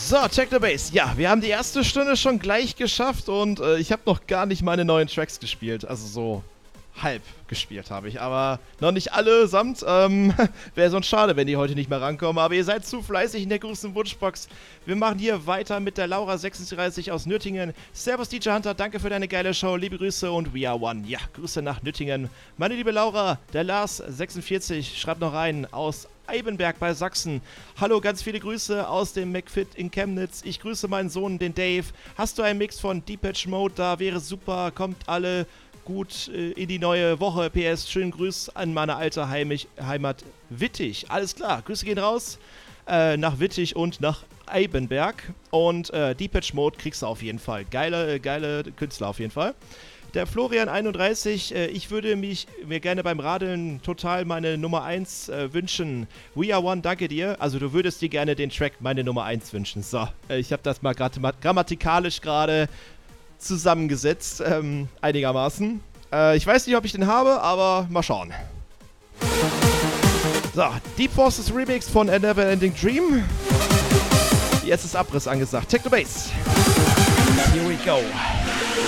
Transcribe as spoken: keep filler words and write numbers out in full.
So, Technobase. Ja, wir haben die erste Stunde schon gleich geschafft und äh, ich habe noch gar nicht meine neuen Tracks gespielt. Also so halb gespielt habe ich, aber noch nicht allesamt. Ähm, wäre sonst schade, wenn die heute nicht mehr rankommen. Aber ihr seid zu fleißig in der großen Wunschbox. Wir machen hier weiter mit der Laura sechsunddreißig aus Nürtingen. Servus D J Hunter, danke für deine geile Show. Liebe Grüße und We Are One. Ja, Grüße nach Nürtingen. Meine liebe Laura, der Lars sechsundvierzig schreibt noch rein aus Eibenberg bei Sachsen. Hallo, ganz viele Grüße aus dem McFit in Chemnitz. Ich grüße meinen Sohn, den Dave. Hast du einen Mix von Depeche Mode? Da wäre super. Kommt alle gut äh, in die neue Woche. P S. Schönen Gruß an meine alte Heimisch, Heimat Wittig. Alles klar. Grüße gehen raus äh, nach Wittig und nach Eibenberg. Und äh, Depeche Mode kriegst du auf jeden Fall. Geile, äh, geile Künstler auf jeden Fall. Der Florian einunddreißig, äh, ich würde mich mir gerne beim Radeln total meine Nummer eins äh, wünschen. We Are One, danke dir. Also du würdest dir gerne den Track meine Nummer eins wünschen. So, äh, ich habe das mal gerade grammatikalisch gerade zusammengesetzt, ähm, einigermaßen. Äh, ich weiß nicht, ob ich den habe, aber mal schauen. So, Deep Forces Remix von A Neverending Dream. Jetzt ist Abriss angesagt. Technobase. Here we go.